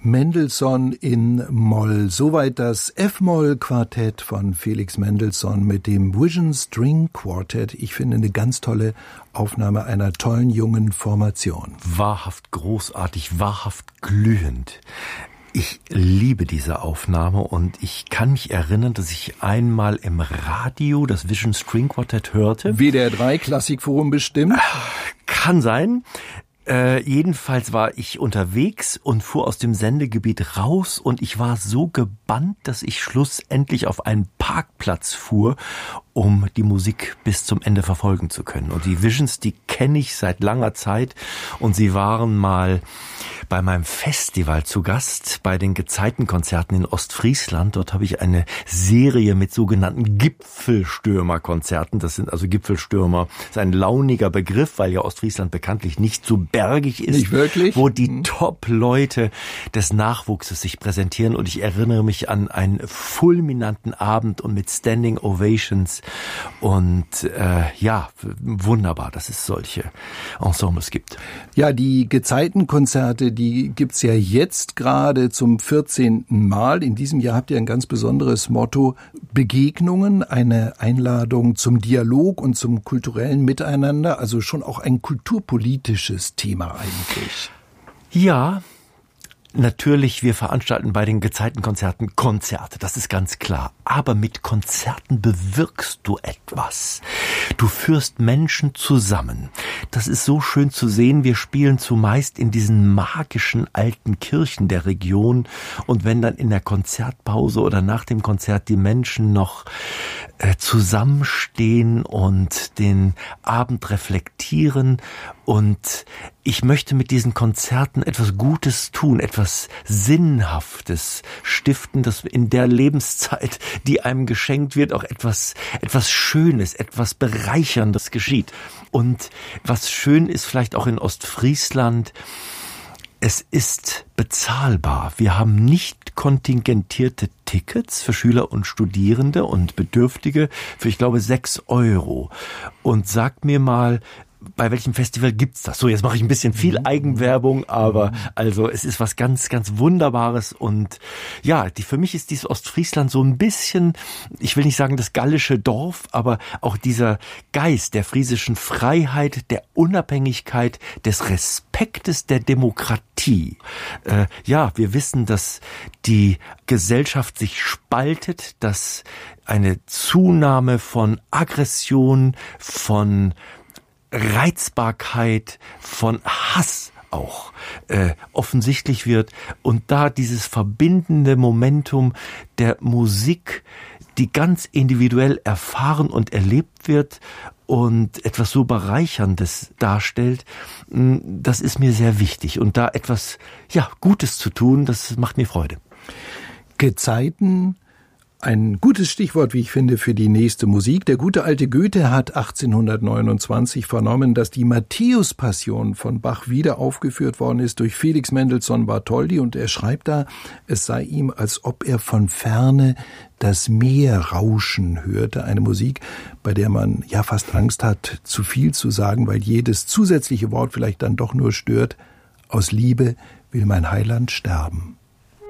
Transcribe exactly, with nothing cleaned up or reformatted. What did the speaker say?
Mendelssohn in Moll. Soweit das F-Moll-Quartett von Felix Mendelssohn mit dem Vision String Quartet. Ich finde eine ganz tolle Aufnahme einer tollen jungen Formation. Wahrhaft großartig, wahrhaft glühend. Ich liebe diese Aufnahme und ich kann mich erinnern, dass ich einmal im Radio das Vision String Quartet hörte. W D R drei Klassikforum bestimmt? Kann sein. Äh, jedenfalls war ich unterwegs und fuhr aus dem Sendegebiet raus und ich war so gebannt, dass ich schlussendlich auf einen Parkplatz fuhr, um die Musik bis zum Ende verfolgen zu können. Und die Visions, die kenne ich seit langer Zeit und sie waren mal bei meinem Festival zu Gast, bei den Gezeitenkonzerten in Ostfriesland. Dort habe ich eine Serie mit sogenannten Gipfelstürmerkonzerten. Das sind also Gipfelstürmer. Das ist ein launiger Begriff, weil ja Ostfriesland bekanntlich nicht so bergig ist. Nicht wirklich? Wo die hm. Top-Leute des Nachwuchses sich präsentieren. Und ich erinnere mich an einen fulminanten Abend und mit Standing Ovations. Und äh, ja, wunderbar, dass es solche Ensembles gibt. Ja, die Gezeitenkonzerte, die gibt's ja jetzt gerade zum vierzehnten Mal. In diesem Jahr habt ihr ein ganz besonderes Motto: Begegnungen, eine Einladung zum Dialog und zum kulturellen Miteinander. Also schon auch ein kulturpolitisches Thema eigentlich. Ja, natürlich, wir veranstalten bei den Gezeitenkonzerten Konzerte, das ist ganz klar. Aber mit Konzerten bewirkst du etwas. Du führst Menschen zusammen. Das ist so schön zu sehen. Wir spielen zumeist in diesen magischen alten Kirchen der Region. Und wenn dann in der Konzertpause oder nach dem Konzert die Menschen noch äh, zusammenstehen und den Abend reflektieren, und ich möchte mit diesen Konzerten etwas Gutes tun, etwas Sinnhaftes stiften, dass in der Lebenszeit, die einem geschenkt wird, auch etwas, etwas Schönes, etwas Bereicherndes geschieht. Und was schön ist vielleicht auch in Ostfriesland, es ist bezahlbar. Wir haben nicht kontingentierte Tickets für Schüler und Studierende und Bedürftige für, ich glaube, sechs Euro. Und sagt mir mal, bei welchem Festival gibt's das? So, jetzt mache ich ein bisschen viel Eigenwerbung, aber also es ist was ganz, ganz Wunderbares. Und ja, die, für mich ist dieses Ostfriesland so ein bisschen, ich will nicht sagen das gallische Dorf, aber auch dieser Geist der friesischen Freiheit, der Unabhängigkeit, des Respektes der Demokratie. Äh, ja, wir wissen, dass die Gesellschaft sich spaltet, dass eine Zunahme von Aggression, von Reizbarkeit, von Hass auch äh, offensichtlich wird, und da dieses verbindende Momentum der Musik, die ganz individuell erfahren und erlebt wird und etwas so Bereicherndes darstellt, das ist mir sehr wichtig, und da etwas ja Gutes zu tun, das macht mir Freude. Gezeiten, ein gutes Stichwort, wie ich finde, für die nächste Musik. Der gute alte Goethe hat achtzehnhundertneunundzwanzig vernommen, dass die Matthäus-Passion von Bach wieder aufgeführt worden ist durch Felix Mendelssohn Bartholdy, und er schreibt da, es sei ihm, als ob er von Ferne das Meer rauschen hörte. Eine Musik, bei der man ja fast Angst hat, zu viel zu sagen, weil jedes zusätzliche Wort vielleicht dann doch nur stört. Aus Liebe will mein Heiland sterben.